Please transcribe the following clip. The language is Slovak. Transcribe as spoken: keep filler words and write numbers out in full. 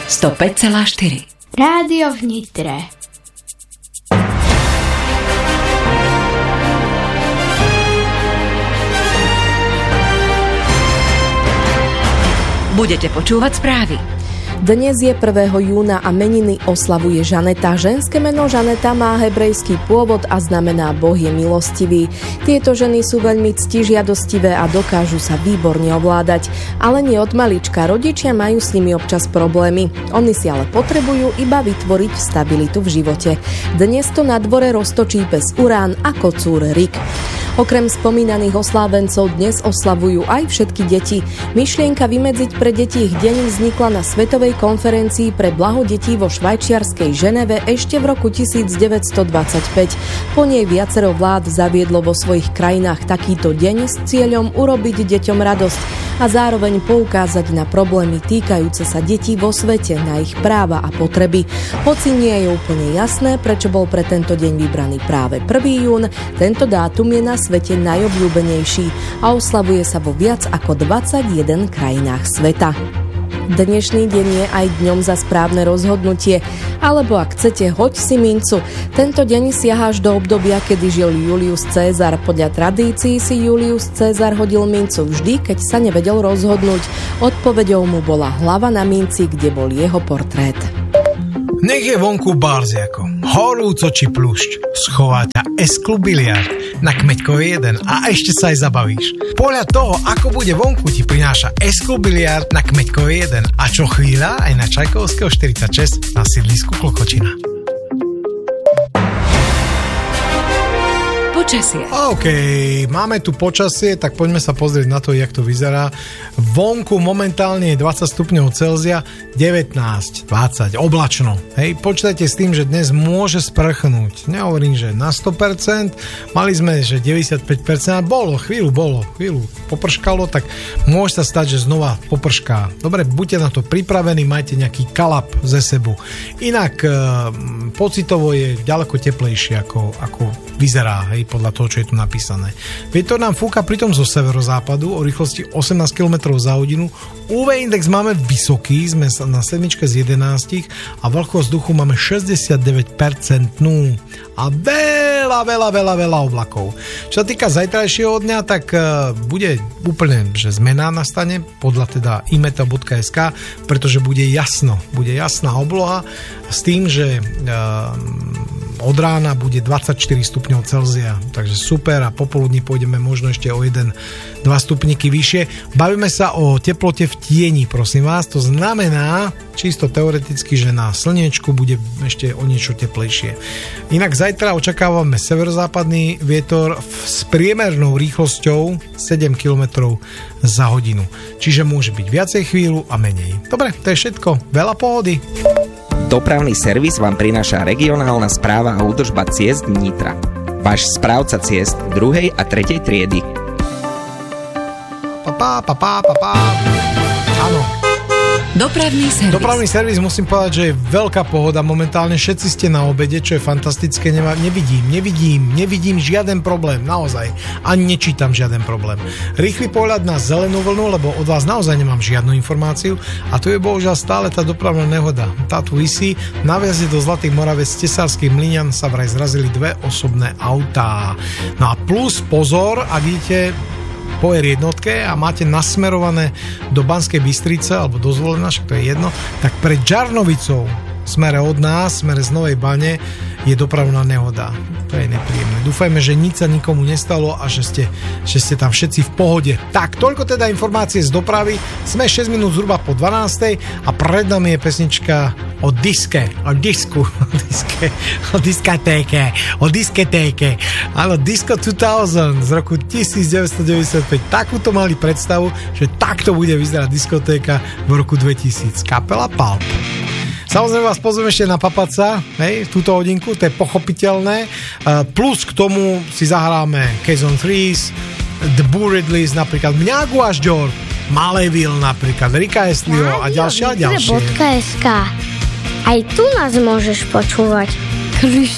sto päť celá štyri. Rádio v Nitre. Budete počúvať správy. Dnes je prvého júna a meniny oslavuje Žaneta. Ženské meno Žaneta má hebrejský pôvod a znamená Boh je milostivý. Tieto ženy sú veľmi ctižiadostivé a dokážu sa výborne ovládať. Ale nie od malička, rodičia majú s nimi občas problémy. Oni si ale potrebujú iba vytvoriť stabilitu v živote. Dnes to na dvore roztočí pes Urán a kocúr Rik. Okrem spomínaných oslávencov dnes oslavujú aj všetky deti. Myšlienka vymedziť pre deti ich deň vznikla na Svetovej konferencii pre blaho detí vo švajčiarskej Ženeve ešte v roku devätnásťstodvadsaťpäť. Po nej viacero vlád zaviedlo vo svojich krajinách takýto deň s cieľom urobiť deťom radosť a zároveň poukázať na problémy týkajúce sa detí vo svete, na ich práva a potreby. Hoci nie je úplne jasné, prečo bol pre tento deň vybraný práve prvý jún, tento dátum je na svete najobľúbenejší a oslavuje sa vo viac ako dvadsaťjeden krajinách sveta. Dnešný deň je aj dňom za správne rozhodnutie, alebo ak chcete, hoď si mincu. Tento deň siaha až do obdobia, kedy žil Julius Cézar. Podľa tradícií si Julius Cézar hodil mincu vždy, keď sa nevedel rozhodnúť. Odpoveďou mu bola hlava na minci, kde bol jeho portrét. Nech je vonku barziako, horúco či plušť, schová ťa S-klub biliard na Kmeďkovej jeden a ešte sa aj zabavíš. Podľa toho, ako bude vonku, ti prináša S-klub biliard na Kmeďkovej jeden a čo chvíľa aj na Čajkovského štyridsaťšesť na sídlisku Klokočina. Počasie. OK, máme tu počasie, tak poďme sa pozrieť na to, jak to vyzerá. Vonku momentálne je dvadsať stupňov Celzia, devätnásť, dvadsať, oblačno. Hej, počítajte s tým, že dnes môže sprchnúť. Nehovorím, že na sto percent, mali sme, že deväťdesiatpäť percent, a bolo, chvíľu bolo, chvíľu poprškalo, tak môže sa stať, že znova popršká. Dobre, buďte na to pripravení, majte nejaký kalap ze sebu. Inak e, pocitovo je ďaleko teplejšie, ako, ako vyzerá, hej, podľa toho, čo je tu napísané. Vietor nám fúka pritom zo severozápadu o rýchlosti osemnásť kilometrov za hodinu. ú vé index máme vysoký, sme na sedmičke z jedenástich a vlhkosť vzduchu máme šesťdesiatdeväť percent a veľa, veľa, veľa, veľa oblakov. Čo sa týka zajtrajšieho dňa, tak uh, bude úplne, že zmena nastane podľa teda imeta bodka es ká, pretože bude jasno, bude jasná obloha s tým, že uh, od rána bude dvadsaťštyri stupňov Celzia, takže super, a popoludní pôjdeme možno ešte o jeden dva stupníky vyššie. Bavíme sa o teplote v tieni, prosím vás, to znamená čisto teoreticky, že na slniečku bude ešte o niečo teplejšie. Inak zajtra očakávame severozápadný vietor s priemernou rýchlosťou sedem kilometrov za hodinu, čiže môže byť viacej chvíľu a menej. Dobre, to je všetko, veľa pohody. Dopravný servis vám prináša regionálna správa a údržba ciest Nitra. Váš správca ciest druhej a tretej triedy. Papá, papá, papá. Áno. Dopravný servis. Dopravný servis, musím povedať, že je veľká pohoda. Momentálne všetci ste na obede, čo je fantastické. Nemá, nevidím, nevidím, nevidím žiaden problém, naozaj. Ani nečítam žiaden problém. Rýchly pohľad na zelenú vlnu, lebo od vás naozaj nemám žiadnu informáciu. A tu je bohužiaľ stále tá dopravná nehoda. Tá tu visí. Na viaze do Zlatých Moraviec z Tesárskych Mlyňan sa vraj zrazili dve osobné autá. No a plus pozor, ak idete po er jednotke a máte nasmerované do Banskej Bystrice alebo do Zvolena, však to je jedno, tak pred Žarnovicou smere od nás, smere z Novej Bane je dopravná nehoda. To je nepríjemné. Dúfajme, že nič sa nikomu nestalo a že ste, že ste tam všetci v pohode. Tak, toľko teda informácie z dopravy. Sme šesť minút zhruba po dvanástej a pred nami je pesnička o diske, o disku, o diske, o diskatéke, o disketéke. Áno, Disco dvetisíc z roku devätnásťstodeväťdesiatpäť. Takúto mali predstavu, že takto bude vyzerať diskotéka v roku dvetisíc. Kapela Pulp. Samozrejme vás pozvem ešte na Papaca, hej, túto hodinku, to je pochopiteľné. Uh, plus k tomu si zahráme Case on Threes, The Buriedlis, napríklad Mňagu až Ďor, Maleville napríklad, Rika Estlio a ďalšie a ďalšie. Aj tu nás môžeš počúvať. Križ